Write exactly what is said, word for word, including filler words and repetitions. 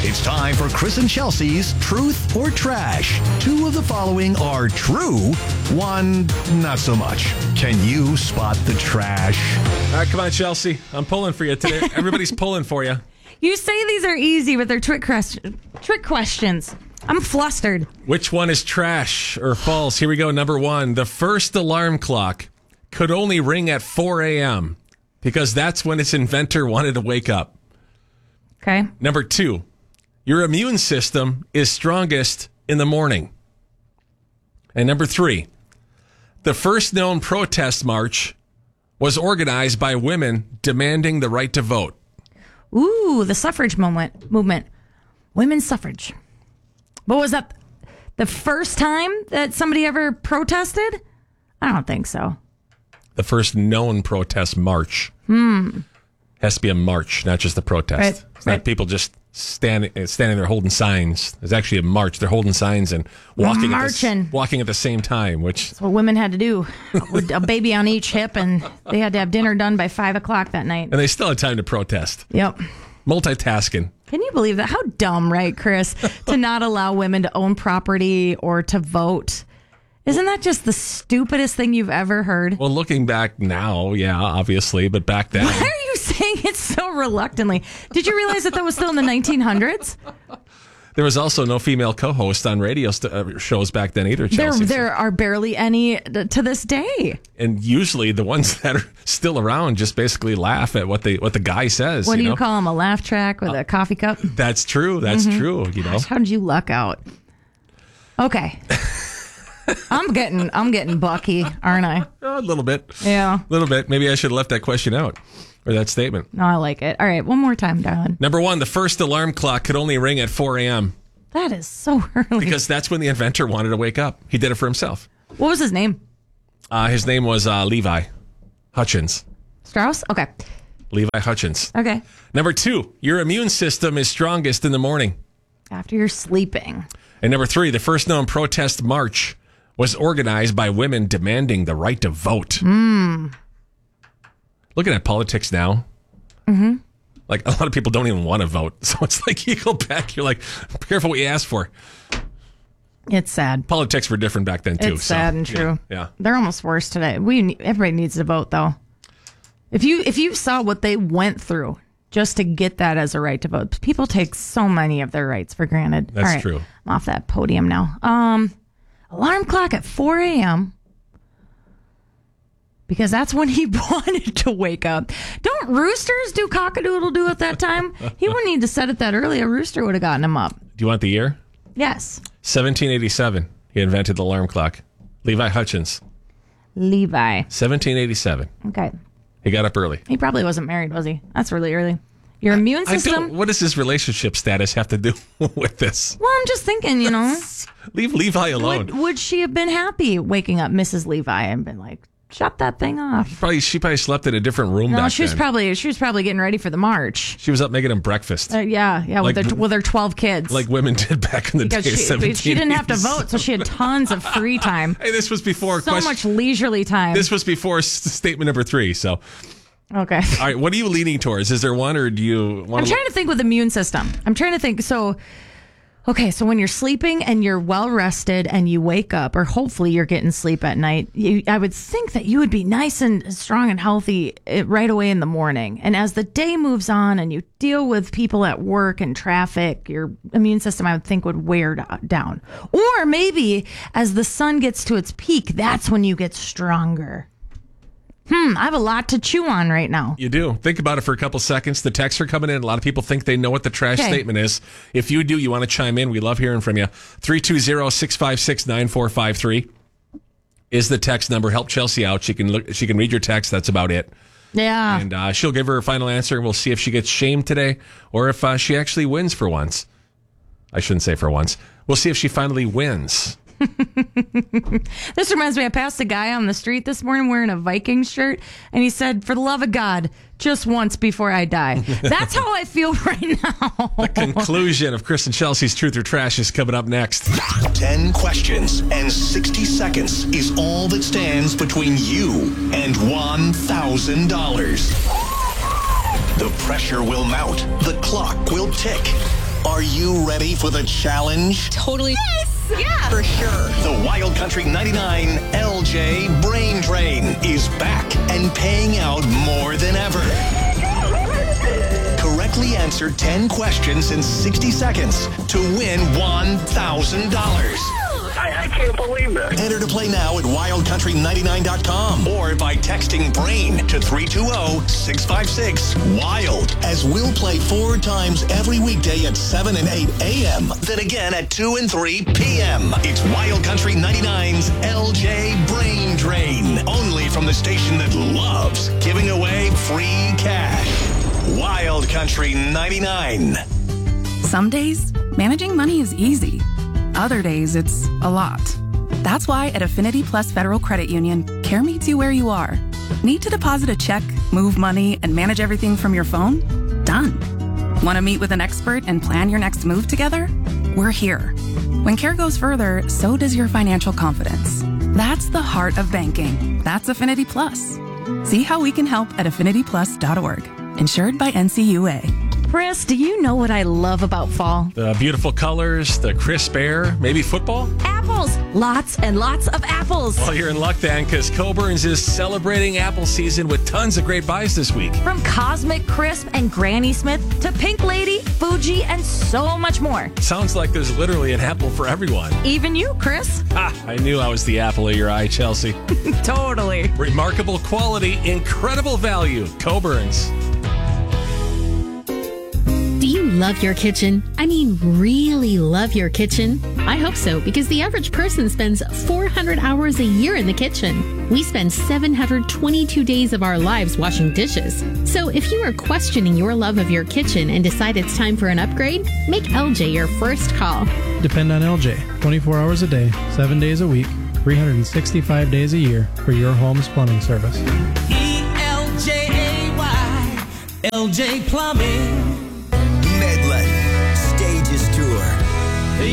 It's time for Chris and Chelsea's Truth or Trash. Two of the following are true, one not so much. Can you spot the trash? All right, come on, Chelsea. I'm pulling for you today. Everybody's pulling for you. You say these are easy, but they're trick, question- trick questions. I'm flustered. Which one is trash or false? Here we go. Number one, the first alarm clock could only ring at four a.m. because that's when its inventor wanted to wake up. Okay. Number two, your immune system is strongest in the morning. And number three, the first known protest march was organized by women demanding the right to vote. Ooh, the suffrage moment, movement. Women's suffrage. What was that? The first time that somebody ever protested? I don't think so. The first known protest march. Hmm. Has to be a march, not just a protest. Right, it's not right. people just standing standing there holding signs. There's actually a march. They're holding signs and walking at, marching. the, walking at the same time, which That's what women had to do. With a baby on each hip, and they had to have dinner done by five o'clock that night. and they still had time to protest. Yep. Multitasking. Can you believe that? How dumb, right, Chris? To not allow women to own property or to vote. Isn't that just the stupidest thing you've ever heard? Well, looking back now, yeah, obviously, but back then. Why are you saying it so reluctantly? Did you realize that that was still in the nineteen hundreds? There was also no female co-host on radio st- uh, shows back then either, There, Chelsea. there are barely any to this day. And usually the ones that are still around just basically laugh at what they what the guy says. What do you know? call them? A laugh track with a coffee cup? That's true. That's Mm-hmm. true. You know. How did you luck out? Okay. I'm getting I'm getting Bucky, aren't I? A little bit. Yeah. A little bit. Maybe I should have left that question out or that statement. No, I like it. All right, one more time, darling. Number one, the first alarm clock could only ring at four a.m. That is so early. because that's when the inventor wanted to wake up. He did it for himself. What was his name? Uh, his name was uh, Levi Hutchins. Strauss? Okay. Levi Hutchins. Okay. Number two, your immune system is strongest in the morning. After you're sleeping. And number three, the first known protest march was organized by women demanding the right to vote. Mm. Looking at politics now, Mm-hmm. like a lot of people don't even want to vote. So it's like you go back, you're like, be careful what you ask for. It's sad. Politics were different back then too. It's so, sad and true. Yeah, yeah. They're almost worse today. We everybody needs to vote though. If you if you saw what they went through just to get that as a right to vote, people take so many of their rights for granted. That's All right, true. I'm off that podium now. Um, alarm clock at four a.m. because that's when he wanted to wake up. Don't roosters do cock-a-doodle-doo at that time? He wouldn't need to set it that early. A rooster would have gotten him up. Do you want the year? Yes. seventeen eighty-seven. He invented the alarm clock. Levi Hutchins. Levi. seventeen eighty-seven. Okay. He got up early. He probably wasn't married, was he? That's really early. Your immune I system? don't, what does his relationship status have to do with this? Well, I'm just thinking, you know, Leave Levi alone. would, would she have been happy waking up Missus Levi and been like, shut that thing off? Probably she probably slept in a different room No, back she was then. probably she was probably getting ready for the march. She was up making him breakfast, Uh, yeah, yeah, with Like- their with their twelve kids. like women did back in the because day. she, but she didn't have to seventeen eighties. vote, so she had tons of free time. Hey, this was before So question, much leisurely time. This was before s- statement number three. So, all okay. right, what are you leaning towards? Is there one, or do you want I'm to? trying to think with immune system. I'm trying to think. So, okay, so when you're sleeping and you're well rested and you wake up, or hopefully you're getting sleep at night, you, I would think that you would be nice and strong and healthy eh, right away in the morning. And as the day moves on and you deal with people at work and traffic, your immune system, I would think, would wear do- down. Or maybe as the sun gets to its peak, that's when you get stronger. Hmm, I have a lot to chew on right now. You do. Think about it for a couple seconds. The texts are coming in. A lot of people think they know what the trash Okay. statement is. If you do, you want to chime in. We love hearing from you. three two zero, six five six, nine four five three is the text number. Help Chelsea out. She can look. She can read your text. That's about it. Yeah. And uh, she'll give her final answer, and we'll see if she gets shamed today or if uh, she actually wins for once. I shouldn't say for once. We'll see if she finally wins. This reminds me, I passed a guy on the street this morning wearing a Vikings shirt, and he said, for the love of God, just once before I die. That's how I feel right now. The conclusion of Chris and Chelsea's Truth or Trash is coming up next. Ten questions and sixty seconds is all that stands between you and one thousand dollars. The pressure will mount. The clock will tick. Are you ready for the challenge? Totally. Yes! Yeah! For sure. The Wild Country ninety-nine L J Brain Drain is back and paying out more than ever. Correctly answer ten questions in sixty seconds to win one thousand dollars. I, I can't believe this. Enter to play now at wild country ninety-nine dot com or by texting BRAIN to three two zero, six five six, WILD, as we'll play four times every weekday at seven and eight a.m., then again at two and three p.m. It's Wild Country ninety-nine's L J Brain Drain, only from the station that loves giving away free cash. Wild Country ninety-nine. Some days, managing money is easy. Other days, it's a lot. That's why at Affinity Plus Federal Credit Union, care meets you where you are. Need to deposit a check, move money, and manage everything from your phone? Done. Want to meet with an expert and plan your next move together? We're here. When care goes further, so does your financial confidence. That's the heart of banking. That's Affinity Plus. See how we can help at affinity plus dot org. Insured by N C U A. Chris, do you know what I love about fall? The beautiful colors, the crisp air, maybe football? Apples! Lots and lots of apples. Well, you're in luck then, because Coborn's is celebrating apple season with tons of great buys this week. From Cosmic Crisp and Granny Smith to Pink Lady, Fuji, and so much more. Sounds like there's literally an apple for everyone. Even you, Chris. Ah, I knew I was the apple of your eye, Chelsea. Totally. Remarkable quality, incredible value. Coburn's. Do you love your kitchen? I mean, really love your kitchen? I hope so, because the average person spends four hundred hours a year in the kitchen. We spend seven hundred twenty-two days of our lives washing dishes. So if you are questioning your love of your kitchen and decide it's time for an upgrade, make L J your first call. Depend on L J twenty-four hours a day, seven days a week, three hundred sixty-five days a year for your home's plumbing service. E L J A Y, L J Plumbing.